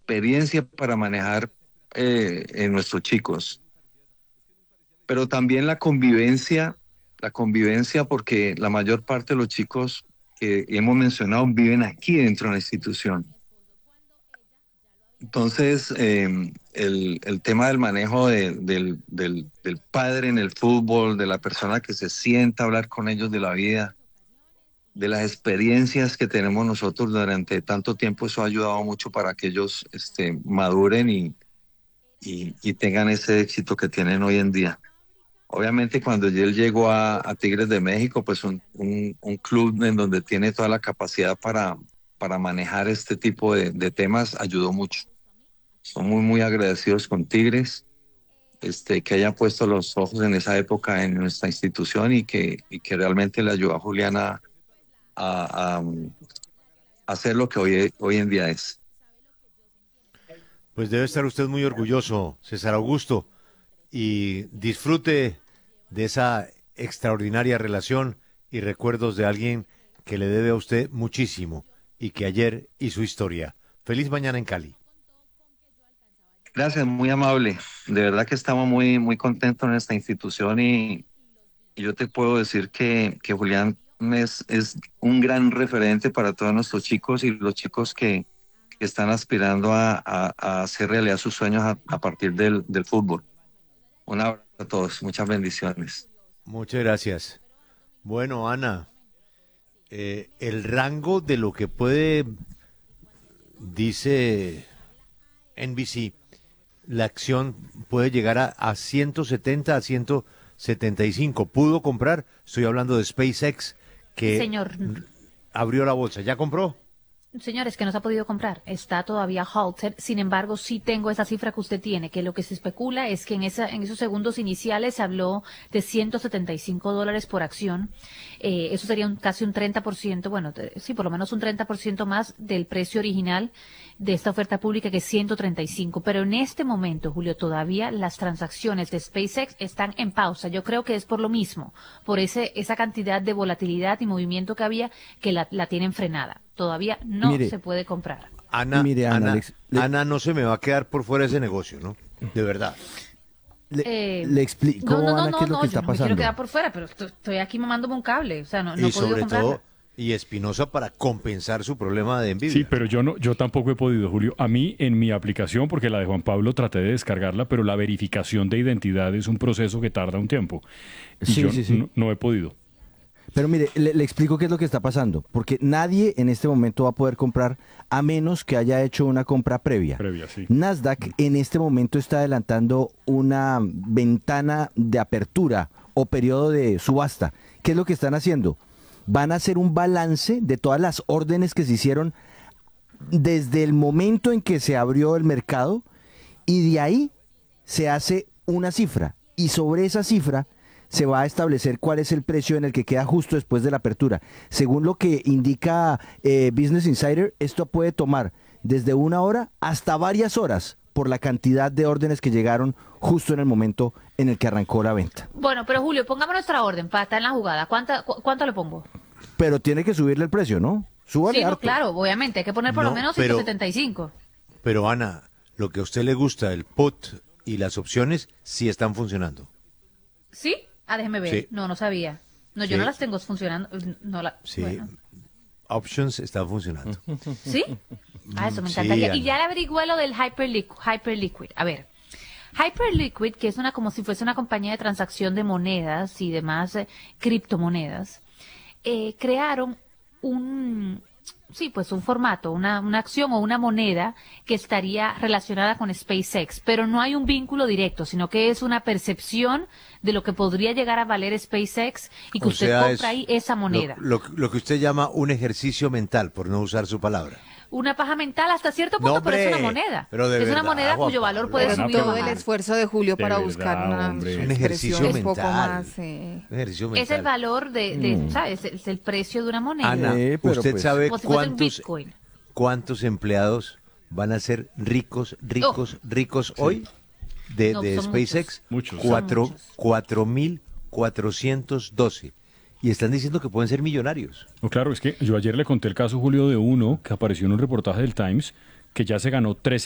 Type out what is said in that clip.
experiencia para manejar en nuestros chicos, pero también la convivencia porque la mayor parte de los chicos que hemos mencionado viven aquí dentro de la institución. Entonces, el tema del manejo del padre en el fútbol, de la persona que se sienta a hablar con ellos de la vida, de las experiencias que tenemos nosotros durante tanto tiempo, eso ha ayudado mucho para que ellos maduren y tengan ese éxito que tienen hoy en día. Obviamente cuando él llegó a Tigres de México, pues un club en donde tiene toda la capacidad para manejar este tipo de temas, ayudó mucho. Son muy agradecidos con Tigres, que haya puesto los ojos en esa época en nuestra institución y que realmente le ayudó a Juliana a hacer lo que hoy en día es. Pues debe estar usted muy orgulloso, César Augusto, y disfrute de esa extraordinaria relación y recuerdos de alguien que le debe a usted muchísimo y que ayer hizo historia. Feliz mañana en Cali. Gracias, muy amable. De verdad que estamos muy contentos en esta institución y yo te puedo decir que Julián es un gran referente para todos nuestros chicos y los chicos que están aspirando a hacer realidad sus sueños a partir del fútbol. Un abrazo a todos, muchas bendiciones. Muchas gracias. Bueno, Ana, el rango de lo que puede, dice NBC, la acción puede llegar a 170, a 175. ¿Pudo comprar? Estoy hablando de SpaceX, que Señor, abrió la bolsa. ¿Ya compró? señores, que no se ha podido comprar, está todavía halted. Sin embargo, sí tengo esa cifra que usted tiene, que lo que se especula es que en esos segundos iniciales se habló de $175 por acción. Eso sería casi un 30%, bueno, sí, por lo menos un 30% más del precio original de esta oferta pública, que es 135. Pero en este momento, Julio, todavía las transacciones de SpaceX están en pausa. Yo creo que es por lo mismo, por esa cantidad de volatilidad y movimiento que había, que la tienen frenada. Todavía no se puede comprar. Ana, Ana no se me va a quedar por fuera de ese negocio, ¿no? De verdad. Le explico, Ana, qué es lo que está yo no me pasando. quiero quedar por fuera, pero estoy aquí mamándome un cable. O sea, no he Y podido sobre comprarla. todo, y Espinosa para compensar su problema de envidia. Sí, pero yo tampoco he podido, Julio. A mí, en mi aplicación, porque la de Juan Pablo traté de descargarla, pero la verificación de identidad es un proceso que tarda un tiempo. Y Sí, yo sí. no he podido. Pero mire, le explico qué es lo que está pasando, porque nadie en este momento va a poder comprar a menos que haya hecho una compra previa. Sí. Nasdaq en este momento está adelantando una ventana de apertura o periodo de subasta. ¿Qué es lo que están haciendo? Van a hacer un balance de todas las órdenes que se hicieron desde el momento en que se abrió el mercado y de ahí se hace una cifra y sobre esa cifra se va a establecer cuál es el precio en el que queda justo después de la apertura. Según lo que indica Business Insider, esto puede tomar desde 1 hora hasta varias horas por la cantidad de órdenes que llegaron justo en el momento en el que arrancó la venta. Bueno, pero Julio, pongamos nuestra orden para estar en la jugada. ¿Cuánto le pongo? Pero tiene que subirle el precio, ¿no? Súbale Sí, no, harto. claro, obviamente. Hay que poner por lo menos 175. Pero Ana, lo que a usted le gusta, el put y las opciones, sí están funcionando. ¿Sí? Déjeme ver. Sí. No sabía. No, yo Sí. no las tengo funcionando. Sí, Bueno. options están funcionando. ¿Sí? Eso me Sí, encantaría. Ana. Y ya le averigüé lo del Hyperliquid. A ver, Hyperliquid, que es como si fuese una compañía de transacción de monedas y demás criptomonedas, crearon un formato, una acción o una moneda que estaría relacionada con SpaceX, pero no hay un vínculo directo, sino que es una percepción de lo que podría llegar a valer SpaceX y que O usted sea, compra es ahí esa moneda. Lo que usted llama un ejercicio mental, por no usar su palabra. Una paja mental hasta cierto punto, No, pero es una hombre, moneda. pero de Es una verdad, moneda Juan cuyo valor Pablo. puede Ana, subir o pero- Todo el bajar. esfuerzo de Julio De para verdad, buscar una hombre. Un ejercicio expresión un poco mental. más. Un ejercicio mental. Es el valor ¿sabes? Es el precio de una moneda. Ana, pero ¿usted pues- sabe Como si fuese un Bitcoin. cuántos empleados van a ser ricos hoy de No, son SpaceX? muchos. Son muchos. 4.412. Y están diciendo que pueden ser millonarios. No, claro, es que yo ayer le conté el caso, Julio, de uno que apareció en un reportaje del Times que ya se ganó